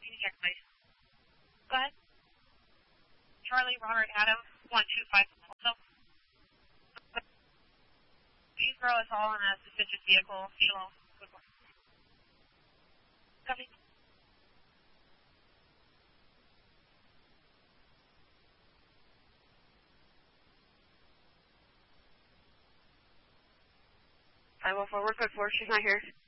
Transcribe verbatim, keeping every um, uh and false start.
Can you check, please? Go ahead. Charlie, Robert, Adam, one two five. Also. Please throw us all in a suspicious vehicle. Kilo. Copy. five oh four, we're good for. She's not here.